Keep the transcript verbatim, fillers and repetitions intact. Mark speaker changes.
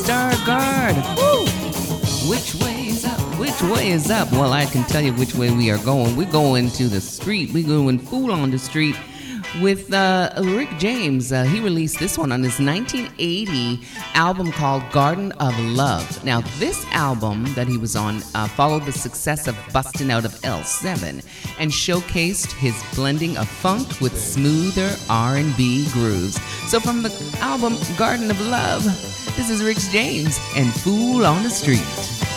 Speaker 1: Stargard. Woo! Which way is up? Which way is up? Well, I can tell you which way we are going. We're going to the street. We're going full on the street with uh, Rick James. Uh, he released this one on his nineteen eighty album called Garden of Love. Now, this album that he was on uh, followed the success of Bustin' Out of L seven and showcased his blending of funk with smoother R and B grooves. So from the album Garden of Love, this is Rick James and Fool on the Street.